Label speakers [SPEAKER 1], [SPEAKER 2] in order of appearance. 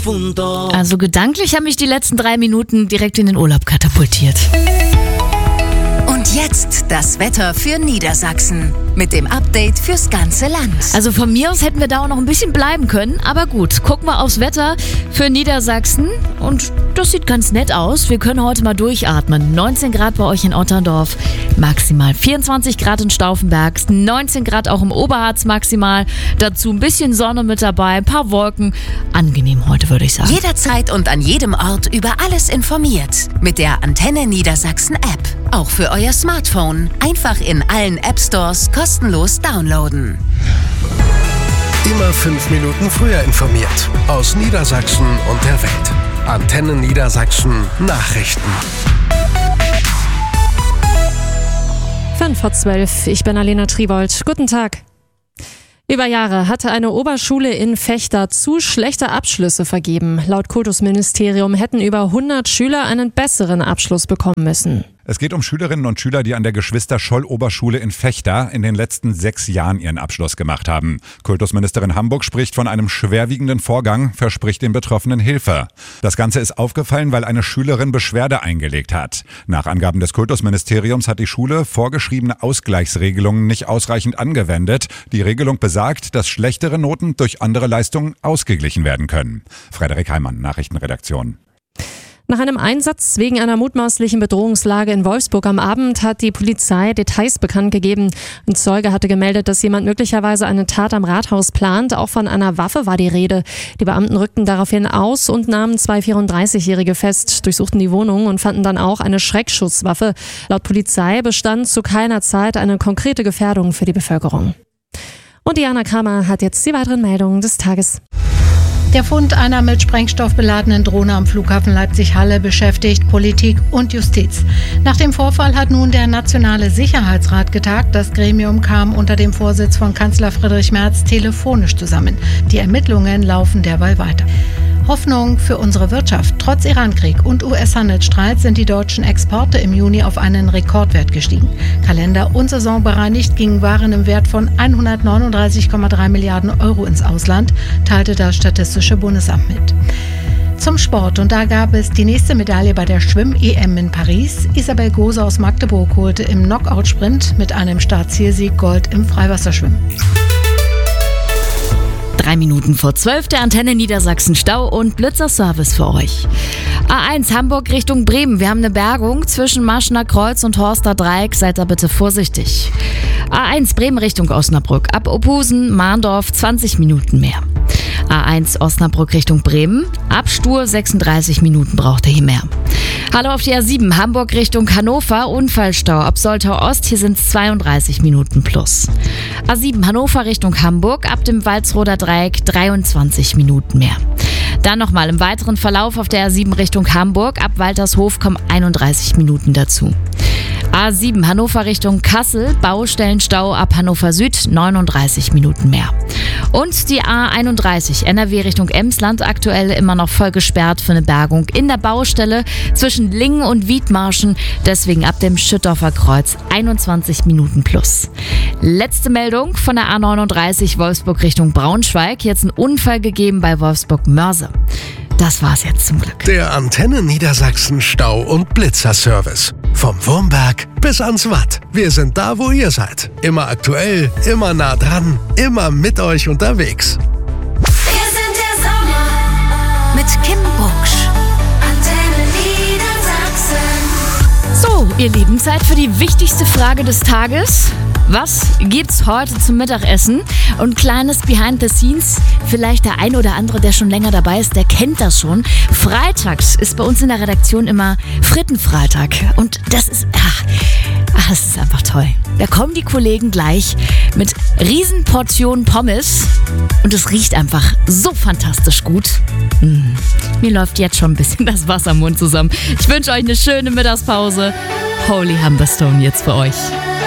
[SPEAKER 1] profundo.
[SPEAKER 2] Also gedanklich haben mich die letzten 3 Minuten direkt in den Urlaub katapultiert.
[SPEAKER 3] Und jetzt das Wetter für Niedersachsen mit dem Update fürs ganze Land.
[SPEAKER 2] Also von mir aus hätten wir da auch noch ein bisschen bleiben können. Aber gut, gucken wir aufs Wetter für Niedersachsen. Und das sieht ganz nett aus. Wir können heute mal durchatmen. 19 Grad bei euch in Otterndorf, maximal 24 Grad in Stauffenberg, 19 Grad auch im Oberharz maximal. Dazu ein bisschen Sonne mit dabei, ein paar Wolken. Angenehm heute, würde ich sagen.
[SPEAKER 3] Jederzeit und an jedem Ort über alles informiert. Mit der Antenne Niedersachsen App. Auch für euer Smartphone. Einfach in allen App Stores kostenlos downloaden.
[SPEAKER 4] Immer 5 Minuten früher informiert. Aus Niedersachsen und der Welt. Antenne Niedersachsen Nachrichten.
[SPEAKER 5] 11:05, ich bin Alena Triwold. Guten Tag. Über Jahre hatte eine Oberschule in Vechta zu schlechte Abschlüsse vergeben. Laut Kultusministerium hätten über 100 Schüler einen besseren Abschluss bekommen müssen.
[SPEAKER 6] Es geht um Schülerinnen und Schüler, die an der Geschwister-Scholl-Oberschule in Vechta in den letzten 6 Jahren ihren Abschluss gemacht haben. Kultusministerin Hamburg spricht von einem schwerwiegenden Vorgang, verspricht den Betroffenen Hilfe. Das Ganze ist aufgefallen, weil eine Schülerin Beschwerde eingelegt hat. Nach Angaben des Kultusministeriums hat die Schule vorgeschriebene Ausgleichsregelungen nicht ausreichend angewendet. Die Regelung besagt, dass schlechtere Noten durch andere Leistungen ausgeglichen werden können. Frederik Heimann, Nachrichtenredaktion.
[SPEAKER 5] Nach einem Einsatz wegen einer mutmaßlichen Bedrohungslage in Wolfsburg am Abend hat die Polizei Details bekannt gegeben. Ein Zeuge hatte gemeldet, dass jemand möglicherweise eine Tat am Rathaus plant. Auch von einer Waffe war die Rede. Die Beamten rückten daraufhin aus und nahmen 2 34-Jährige fest, durchsuchten die Wohnung und fanden dann auch eine Schreckschusswaffe. Laut Polizei bestand zu keiner Zeit eine konkrete Gefährdung für die Bevölkerung. Und Diana Kramer hat jetzt die weiteren Meldungen des Tages.
[SPEAKER 7] Der Fund einer mit Sprengstoff beladenen Drohne am Flughafen Leipzig-Halle beschäftigt Politik und Justiz. Nach dem Vorfall hat nun der Nationale Sicherheitsrat getagt. Das Gremium kam unter dem Vorsitz von Kanzler Friedrich Merz telefonisch zusammen. Die Ermittlungen laufen derweil weiter. Hoffnung für unsere Wirtschaft. Trotz Irankrieg und US-Handelsstreit sind die deutschen Exporte im Juni auf einen Rekordwert gestiegen. Kalender- und saisonbereinigt gingen Waren im Wert von 139,3 Milliarden Euro ins Ausland, teilte das Statistische Bundesamt mit. Zum Sport, und da gab es die nächste Medaille bei der Schwimm-EM in Paris. Isabel Gose aus Magdeburg holte im Knockout-Sprint mit einem Startzielsieg Gold im Freiwasserschwimmen.
[SPEAKER 2] 3 Minuten vor 12, der Antenne Niedersachsen Stau und Blitzerservice für euch. A1 Hamburg Richtung Bremen. Wir haben eine Bergung zwischen Marschener Kreuz und Horster Dreieck. Seid da bitte vorsichtig. A1 Bremen Richtung Osnabrück. Ab Ophusen, Mahndorf 20 Minuten mehr. A1 Osnabrück Richtung Bremen. Ab Stur 36 Minuten braucht ihr hier mehr. Hallo auf die A7 Hamburg Richtung Hannover. Unfallstau ab Soltau Ost. Hier sind es 32 Minuten plus. A7 Hannover Richtung Hamburg. Ab dem Walsroder Dreieck 23 Minuten mehr. Dann nochmal im weiteren Verlauf auf der A7 Richtung Hamburg. Ab Waltershof kommen 31 Minuten dazu. A7 Hannover Richtung Kassel, Baustellenstau ab Hannover Süd, 39 Minuten mehr. Und die A31 NRW Richtung Emsland, aktuell immer noch voll gesperrt für eine Bergung in der Baustelle zwischen Lingen und Wiedmarschen, deswegen ab dem Schüttorfer Kreuz 21 Minuten plus. Letzte Meldung von der A39 Wolfsburg Richtung Braunschweig, jetzt ein Unfall gegeben bei Wolfsburg-Mörse. Das war's jetzt zum Glück.
[SPEAKER 4] Der Antenne Niedersachsen Stau- und Blitzerservice. Vom Wurmberg bis ans Watt. Wir sind da, wo ihr seid. Immer aktuell, immer nah dran, immer mit euch unterwegs.
[SPEAKER 3] Wir sind der Sommer mit Kim Bucksch. Antenne Niedersachsen.
[SPEAKER 2] So, ihr Lieben, Zeit für die wichtigste Frage des Tages. Was gibt's heute zum Mittagessen? Und kleines Behind the Scenes, vielleicht der ein oder andere, der schon länger dabei ist, der kennt das schon. Freitags ist bei uns in der Redaktion immer Frittenfreitag. Und das ist, das ist einfach toll. Da kommen die Kollegen gleich mit Riesenportionen Pommes und es riecht einfach so fantastisch gut. Mir läuft jetzt schon ein bisschen das Wasser im Mund zusammen. Ich wünsche euch eine schöne Mittagspause. Holy Humberstone jetzt für euch.